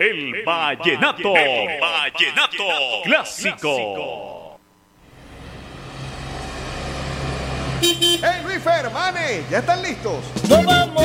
El Vallenato. El Vallenato Clásico. ¡Hey, Luis Fermane! ¿Ya están listos? ¡No vamos!